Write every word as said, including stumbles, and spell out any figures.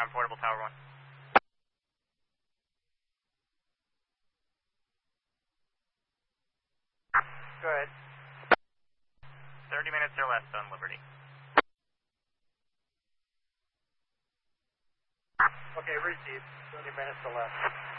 on portable tower one. Go ahead. thirty minutes or less on Liberty. Okay, receive. thirty minutes or less.